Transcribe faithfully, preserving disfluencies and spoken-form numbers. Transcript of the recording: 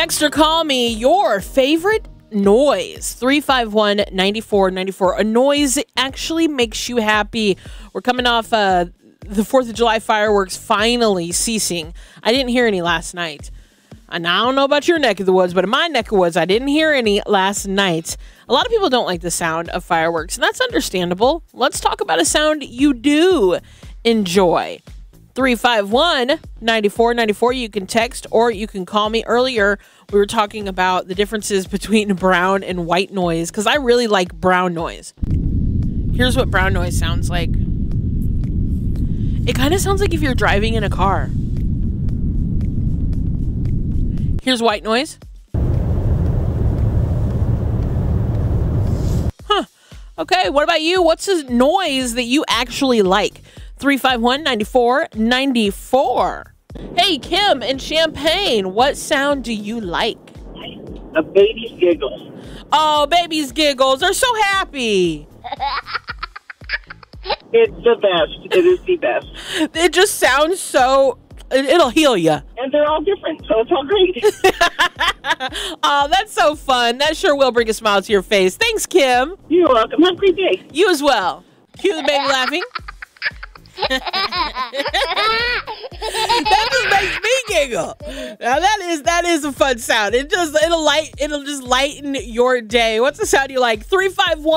Text or call me your favorite noise. three five one, nine four nine four. A noise that actually makes you happy. We're coming off uh, the fourth of July fireworks finally ceasing. I didn't hear any last night. And I don't know about your neck of the woods, but in my neck of the woods, I didn't hear any last night. A lot of people don't like the sound of fireworks, and that's understandable. Let's talk about a sound you do enjoy. three five one, nine four nine four. You can text or you can call me. Earlier, we were talking about the differences between brown and white noise, because I really like brown noise. Here's what brown noise sounds like. It kind of sounds like if you're driving in a car. Here's white noise. Huh. Okay, what about you? What's a noise that you actually like? three five one, nine four nine four. Hey, Kim in Champaign, what sound do you like? A baby's giggles. Oh, baby's giggles. They're so happy. It's the best. It is the best. It just sounds so... It'll heal you. And they're all different, so it's all great. Oh, that's so fun. That sure will bring a smile to your face. Thanks, Kim. You're welcome. Have a great day. You as well. Cue the baby laughing. That just makes me giggle. Now that is that is a fun sound. It just it'll light it'll just lighten your day. What's the sound you like? three five one